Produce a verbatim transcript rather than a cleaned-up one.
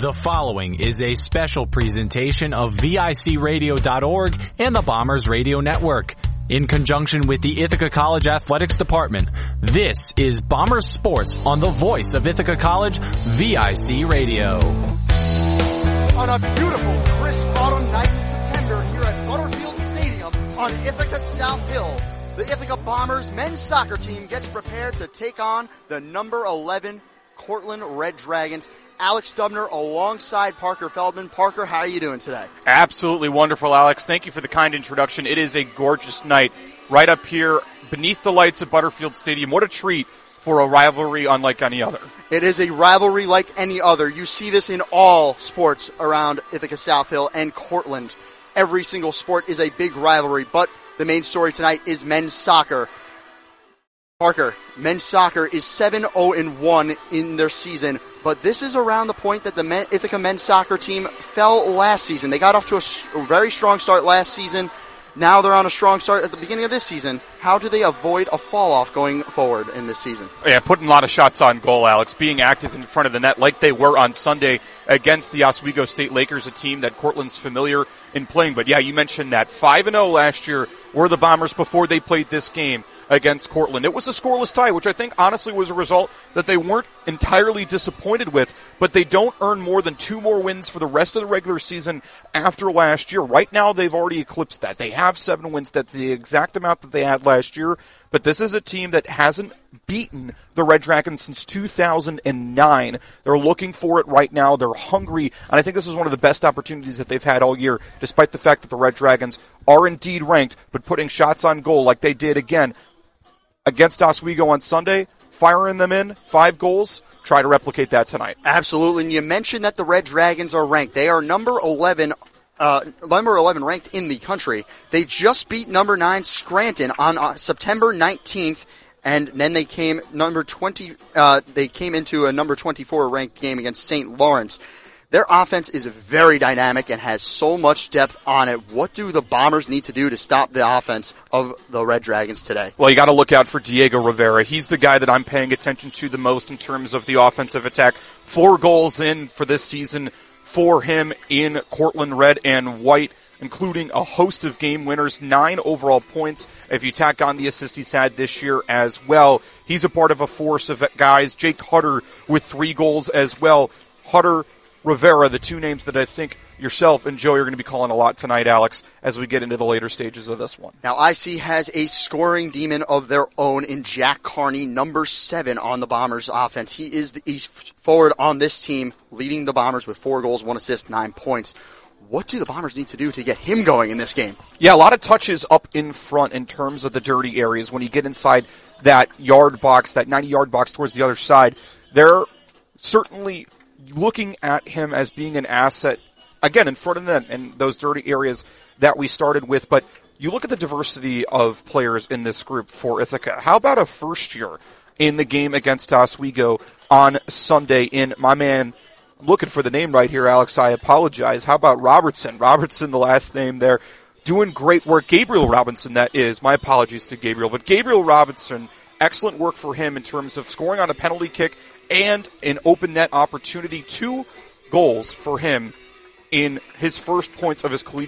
The following is a special presentation of V I C radio dot org and the Bombers Radio Network. In conjunction with the Ithaca College Athletics Department, this is Bombers Sports on the voice of Ithaca College, V I C Radio. On a beautiful, crisp autumn night in September here at Butterfield Stadium on Ithaca South Hill, the Ithaca Bombers men's soccer team gets prepared to take on the number eleven Cortland Red Dragons. Alex Dubner alongside Parker Feldman. Parker, how are you doing today? Absolutely wonderful, Alex. Thank you for the kind introduction. It is a gorgeous night right up here beneath the lights of Butterfield Stadium. What a treat for a rivalry unlike any other. It is a rivalry like any other. You see this in all sports around Ithaca South Hill and Cortland. Every single sport is a big rivalry, but the main story tonight is men's soccer. Parker, men's soccer is seven oh one in their season, but this is around the point that the men, Ithaca men's soccer team fell last season. They got off to a, a very strong start last season. Now they're on a strong start at the beginning of this season. How do they avoid a fall-off going forward in this season? Yeah, putting a lot of shots on goal, Alex. Being active in front of the net like they were on Sunday against the Oswego State Lakers, a team that Cortland's familiar in playing. But yeah, you mentioned that. five and oh last year were the Bombers before they played this game against Cortland. It was a scoreless tie, which I think honestly was a result that they weren't entirely disappointed with, but they don't earn more than two more wins for the rest of the regular season after last year. Right now, they've already eclipsed that. They have seven wins. That's the exact amount that they had last year, but this is a team that hasn't beaten the Red Dragons since two thousand nine. They're looking for it right now. They're hungry, and I think this is one of the best opportunities that they've had all year, despite the fact that the Red Dragons are indeed ranked, but putting shots on goal like they did again against Oswego on Sunday, firing them in, five goals, try to replicate that tonight. Absolutely, and you mentioned that the Red Dragons are ranked. They are number eleven, uh, number eleven ranked in the country. They just beat number nine Scranton on uh, September nineteenth, and then they came number twenty. Uh, they came into a number twenty-four ranked game against Saint Lawrence. Their offense is very dynamic and has so much depth on it. What do the Bombers need to do to stop the offense of the Red Dragons today? Well, you got to look out for Diego Rivera. He's the guy that I'm paying attention to the most in terms of the offensive attack. Four goals in for this season for him in Cortland Red and White, including a host of game winners, nine overall points. If you tack on the assist he's had this year as well, he's a part of a force of guys. Jake Hutter with three goals as well. Hutter, Rivera, the two names that I think yourself and Joey are going to be calling a lot tonight, Alex, as we get into the later stages of this one. Now, I C has a scoring demon of their own in Jack Carney, number seven on the Bombers offense. He is the he's forward on this team, leading the Bombers with four goals, one assist, nine points. What do the Bombers need to do to get him going in this game? Yeah, a lot of touches up in front in terms of the dirty areas. When you get inside that yard box, that ninety-yard box towards the other side, they're certainly looking at him as being an asset, again, in front of them in those dirty areas that we started with. But you look at the diversity of players in this group for Ithaca. How about a first year in the game against Oswego on Sunday in my man, I'm looking for the name right here, Alex, I apologize. How about Robertson? Robertson, the last name there, doing great work. Gabriel Robinson, that is. My apologies to Gabriel. But Gabriel Robinson, excellent work for him in terms of scoring on a penalty kick and an open net opportunity. Two goals for him in his first points of his collegiate